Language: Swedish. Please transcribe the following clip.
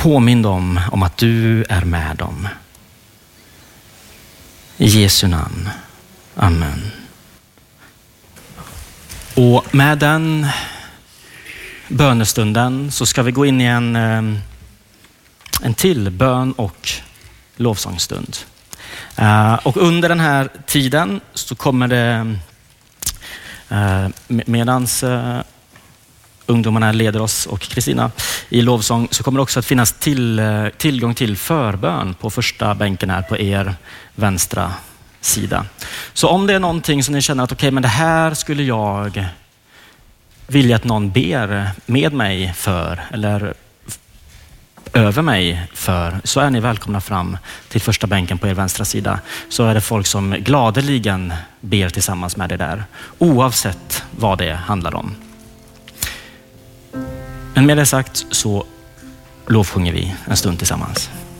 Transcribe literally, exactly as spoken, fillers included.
Påminn dem om att du är med dem. I Jesu namn. Amen. Och med den bönestunden så ska vi gå in i en, en till bön och lovsångsstund. Och under den här tiden så kommer det, medans ungdomarna leder oss och Kristina i lovsång, så kommer det också att finnas till, tillgång till förbön på första bänken här på er vänstra sida. Så om det är någonting som ni känner att okej, okay, men det här skulle jag vilja att någon ber med mig för eller över mig för, så är ni välkomna fram till första bänken på er vänstra sida. Så är det folk som gladeligen ber tillsammans med er där, oavsett vad det handlar om. Men med det sagt så lovsjunger vi en stund tillsammans.